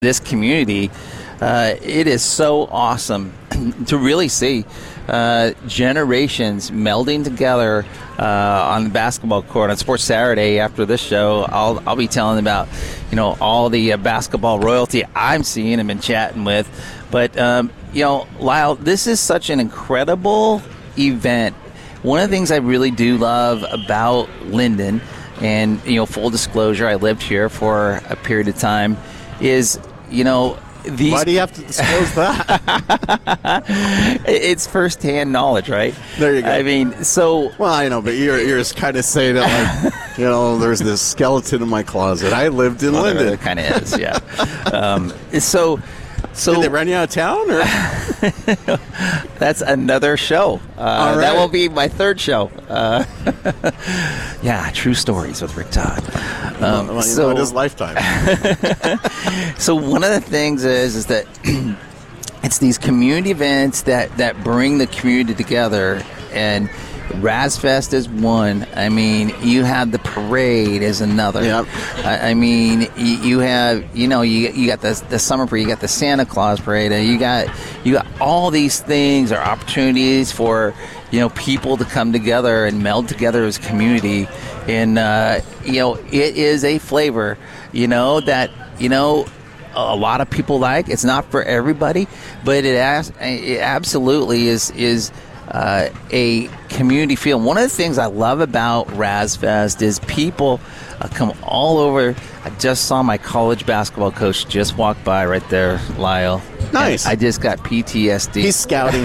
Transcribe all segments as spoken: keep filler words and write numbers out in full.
this community, uh, it is so awesome to really see uh, generations melding together uh, on the basketball court on Sports Saturday. After this show, I'll I'll be telling about you know all the uh, basketball royalty I'm seeing and been chatting with. But um, you know, Lyle, this is such an incredible event. One of the things I really do love about Linden, and you know, full disclosure, I lived here for a period of time, is you know. These Why do you have to disclose that? It's firsthand knowledge, right? There you go. I mean, so... Well, I know, but you're, you're just kind of saying it like, you know, there's this skeleton in my closet. I lived in well, Linden. It kind of is, yeah. um, so... So Did they run you out of town? Or? That's another show. Uh, All right. That will be my third show. Uh, yeah, true stories with Rick Todd. Um, well, you so, know, it is Lifetime. So one of the things is is that it's these community events that, that bring the community together, and RazFest is one. I mean, you have the parade is another. Yep. I, I mean, you, you have you know you you got the the summer parade, you got the Santa Claus parade, and you got you got all these things or opportunities for you know people to come together and meld together as a community, and uh, you know it is a flavor you know that you know. A lot of people like. It's not for everybody, but it, as, it absolutely is is uh, a community feel. One of the things I love about RazFest is people uh, come all over. I just saw my college basketball coach just walk by right there, Lyle. Nice. I just got P T S D. He's scouting.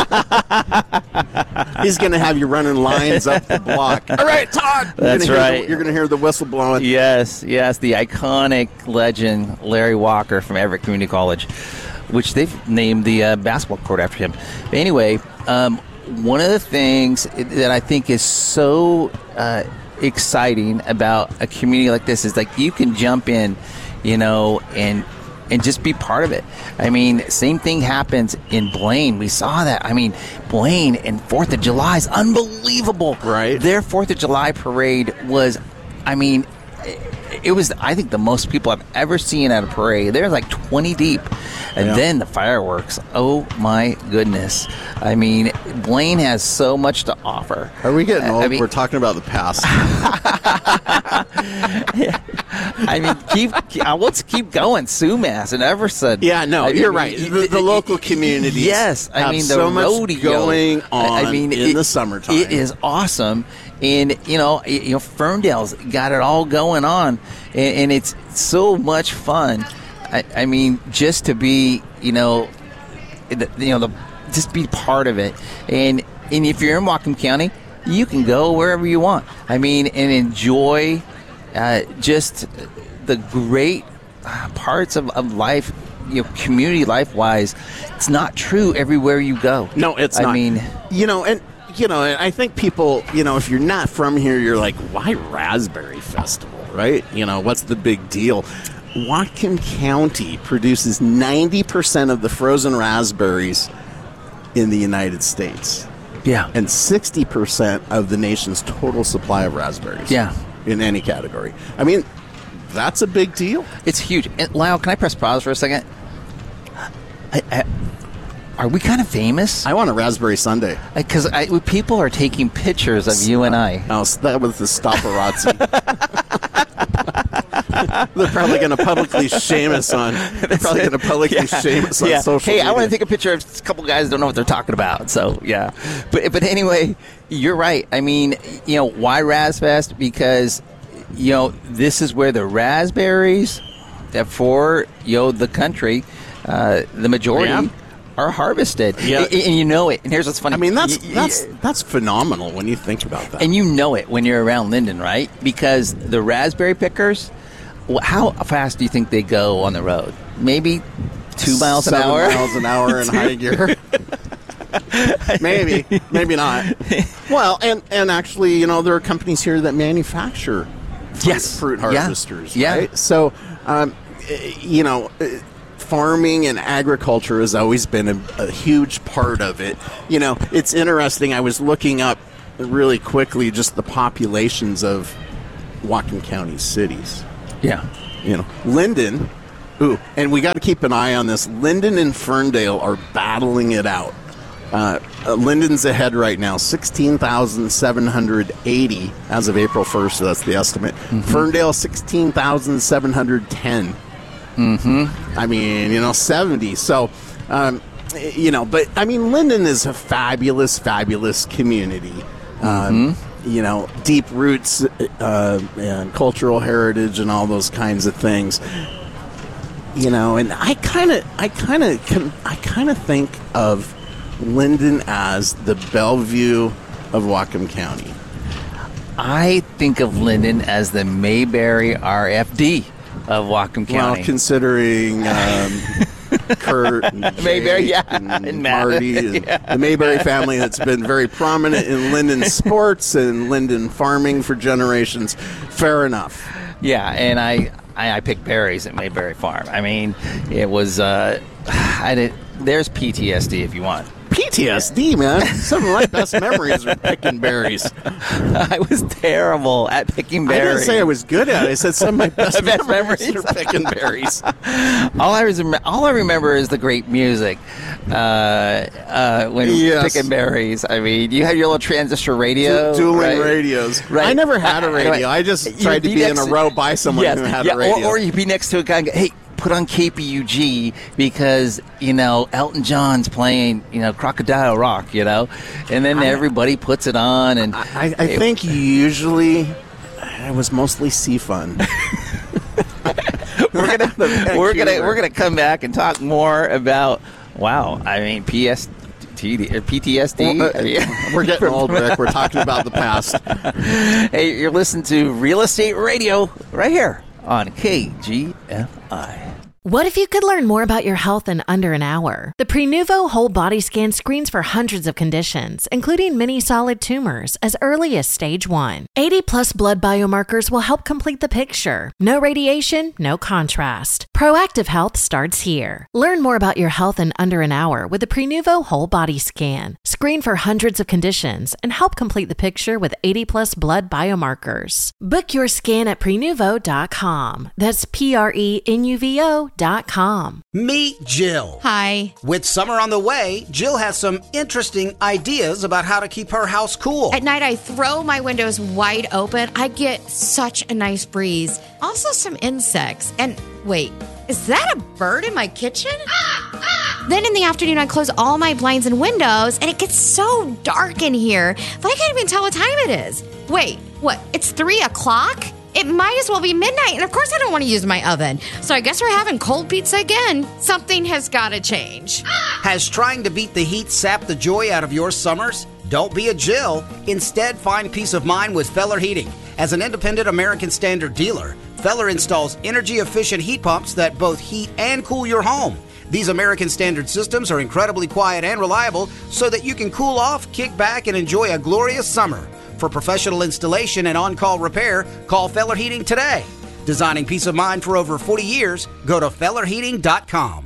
He's going to have you running lines up the block. All right, Todd. That's you're right. The, you're going to hear the whistle blowing. Yes, yes. The iconic legend, Larry Walker from Everett Community College, which they've named the uh, basketball court after him. But anyway, um, one of the things that I think is so uh, exciting about a community like this is like you can jump in, you know, and and just be part of it. I mean, same thing happens in Blaine. We saw that. I mean, Blaine and fourth of July is unbelievable. Right. Their fourth of July parade was, I mean, it was, I think, the most people I've ever seen at a parade. They're like twenty deep. And yeah. then the fireworks. Oh, my goodness. I mean, Blaine has so much to offer. Are we getting old? I mean, We're talking about the past. I mean, keep, keep let's keep going. Sumas and Everson. Yeah, no, I you're mean, right. The, the local communities. Yes, I have mean the so much rodeo going on. I mean, in it, the summertime. It is awesome, and you know, you know, Ferndale's got it all going on, and, and it's so much fun. I, I mean, just to be, you know, the, you know, the just be part of it, and and if you're in Whatcom County, you can go wherever you want. I mean, and enjoy uh, just the great parts of, of life, you know, community life-wise. It's not true everywhere you go. No, it's I not. I mean, you know, and you know, I think people, you know, if you're not from here, you're like, why Raspberry Festival, right? You know, what's the big deal? Whatcom County produces ninety percent of the frozen raspberries in the United States. yeah. And sixty percent of the nation's total supply of raspberries. Yeah. In any category. I mean, that's a big deal. It's huge. And Lyle, can I press pause for a second? I, I, are we kind of famous? I want a raspberry sundae. Because people are taking pictures of you and I. Oh, that was the stopparazzi. They're probably going to publicly shame us on. They're probably going to publicly Yeah. shame us on Yeah. social Hey, media. I want to take a picture of a couple guys who don't know what they're talking about. So yeah, but but anyway, you're right. I mean, you know, why RazFest? Because you know this is where the raspberries that for you know the country, uh, the majority. Yeah. Are harvested, Yeah. and, and you know it. And here's what's funny. I mean, that's Y- y- that's that's phenomenal when you think about that. And you know it when you're around Linden, right? Because the raspberry pickers, wh- how fast do you think they go on the road? Maybe two miles an Seven hour? miles an hour in high gear. Maybe, maybe not. Well, and, and actually, you know, there are companies here that manufacture fruit, Yes. fruit Yeah. harvesters, Yeah. right? So, um, eh, you know, eh, farming and agriculture has always been a, a huge part of it. You know, it's interesting. I was looking up really quickly just the populations of Whatcom County cities. Yeah. You know, Linden Ooh, and we got to keep an eye on this. Linden and Ferndale are battling it out. Uh, uh, Linden's ahead right now, sixteen thousand seven hundred eighty as of April first, so that's the estimate. Mm-hmm. Ferndale, sixteen thousand seven hundred ten. Mm-hmm. I mean, you know, seventy. So, um, you know, but, I mean, Linden is a fabulous, fabulous community. Um, Mm-hmm. You know, deep roots uh, and cultural heritage and all those kinds of things. You know, and I kind of, I kind of, I kind of think of Linden as the Bellevue of Whatcom County. I think of Linden as the Mayberry R F D of Whatcom County. Well, considering um, Kurt and Mayberry, yeah, and, and Matt. Marty, and Yeah. the Mayberry family that's been very prominent in Linden sports and Linden farming for generations. Fair enough. Yeah, and I, I, I picked berries at Mayberry Farm. I mean, it was, uh, I did, there's P T S D if you want. P T S D, man. Some of my best memories are picking berries. I was terrible at picking berries. I didn't say I was good at it. I said some of my best, Best memories, memories. are picking berries. all I was, all I remember is the great music uh, uh, when Yes. picking berries. I mean, you had your little transistor radio, Du- dueling right? radios. Right. I never had a Uh, radio. anyway, I just you'd tried to be in next a row by someone yes, who had yeah, a radio. Or, or you'd be next to a guy and go, hey, put on K P U G because, you know, Elton John's playing, you know, Crocodile Rock, you know, and then I- everybody puts it on. And I, I think usually it was mostly Sea Fun. we're gonna we're gonna we're gonna come back and talk more about. Wow, I mean P S T D or P T S D. Well, uh, we're getting old, Rick. We're talking about the past. Hey, you're listening to Real Estate Radio right here on K G F I. What if you could learn more about your health in under an hour? The Prenuvo Whole Body Scan screens for hundreds of conditions, including many solid tumors, as early as stage one. eighty plus blood biomarkers will help complete the picture. No radiation, no contrast. Proactive health starts here. Learn more about your health in under an hour with the Prenuvo Whole Body Scan. Screen for hundreds of conditions and help complete the picture with eighty plus blood biomarkers. Book your scan at prenuvo dot com. That's P R E N U V O dot com. Meet Jill. Hi. With summer on the way, Jill has some interesting ideas about how to keep her house cool. At night, I throw my windows wide open. I get such a nice breeze. Also, some insects. And wait, is that a bird in my kitchen? Then in the afternoon, I close all my blinds and windows, and it gets so dark in here that I can't even tell what time it is. Wait, what? It's three o'clock? It might as well be midnight, and of course I don't want to use my oven. So I guess we're having cold pizza again. Something has got to change. Has trying to beat the heat sapped the joy out of your summers? Don't be a Jill. Instead, find peace of mind with Feller Heating. As an independent American Standard dealer, Feller installs energy-efficient heat pumps that both heat and cool your home. These American Standard systems are incredibly quiet and reliable so that you can cool off, kick back, and enjoy a glorious summer. For professional installation and on-call repair, call Feller Heating today. Designing peace of mind for over forty years, go to feller heating dot com.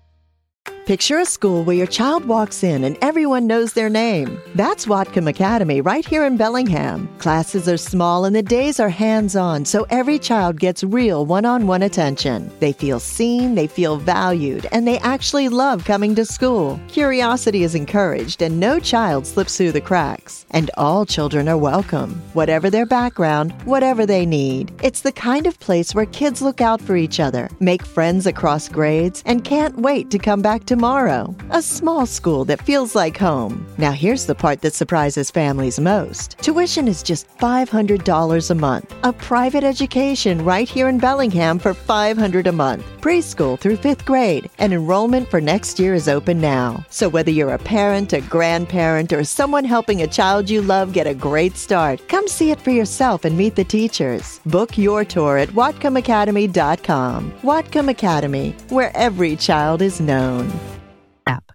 Picture a school where your child walks in and everyone knows their name. That's Whatcom Academy right here in Bellingham. Classes are small and the days are hands-on, so every child gets real one-on-one attention. They feel seen, they feel valued, and they actually love coming to school. Curiosity is encouraged and no child slips through the cracks. And all children are welcome, whatever their background, whatever they need. It's the kind of place where kids look out for each other, make friends across grades, and can't wait to come back tomorrow. A small school that feels like home. Now here's the part that surprises families most. Tuition is just five hundred dollars a month. A private education right here in Bellingham for five hundred dollars a month. Preschool through fifth grade. And enrollment for next year is open now. So whether you're a parent, a grandparent, or someone helping a child you love get a great start, come see it for yourself and meet the teachers. Book your tour at whatcom academy dot com. Whatcom Academy, where every child is known. App.